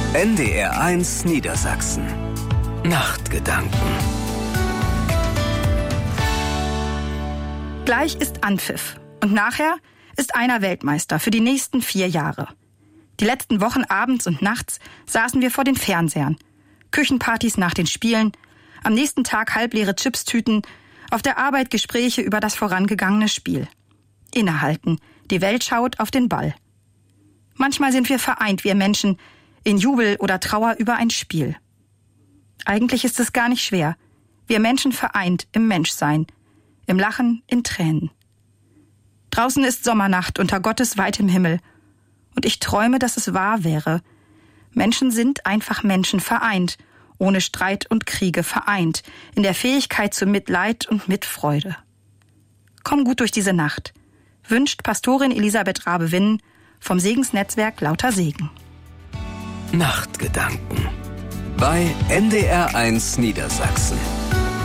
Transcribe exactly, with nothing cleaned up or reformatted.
N D R eins Niedersachsen. Nachtgedanken. Gleich ist Anpfiff und nachher ist einer Weltmeister für die nächsten vier Jahre. Die letzten Wochen abends und nachts saßen wir vor den Fernsehern. Küchenpartys nach den Spielen, am nächsten Tag halbleere Chipstüten, auf der Arbeit Gespräche über das vorangegangene Spiel. Innehalten, die Welt schaut auf den Ball. Manchmal sind wir vereint, wir Menschen, in Jubel oder Trauer über ein Spiel. Eigentlich ist es gar nicht schwer. Wir Menschen vereint im Menschsein, im Lachen, in Tränen. Draußen ist Sommernacht unter Gottes weitem Himmel. Und ich träume, dass es wahr wäre. Menschen sind einfach Menschen vereint, ohne Streit und Kriege vereint, in der Fähigkeit zu Mitleid und Mitfreude. Komm gut durch diese Nacht, wünscht Pastorin Elisabeth Rabe-Winnen vom Segensnetzwerk Lauter Segen. Nachtgedanken bei N D R eins Niedersachsen.